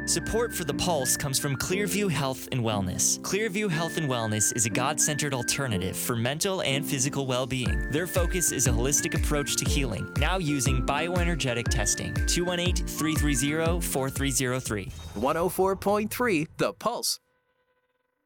Support for The Pulse comes from Clearview Health and Wellness. Clearview Health and Wellness is a God-centered alternative for mental and physical well-being. Their focus is a holistic approach to healing, now using bioenergetic testing. 218-330-4303. 104.3 The Pulse.